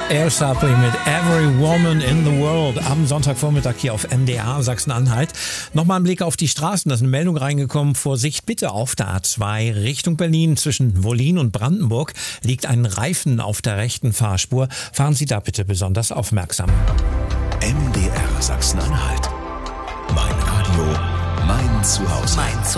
Air Supply mit Every Woman in the World am Sonntagvormittag hier auf MDR Sachsen-Anhalt. Nochmal ein Blick auf die Straßen. Da ist eine Meldung reingekommen. Vorsicht bitte auf der A2 Richtung Berlin. Zwischen Wollin und Brandenburg liegt ein Reifen auf der rechten Fahrspur. Fahren Sie da bitte besonders aufmerksam. MDR Sachsen-Anhalt. Mein Radio, mein Zuhause.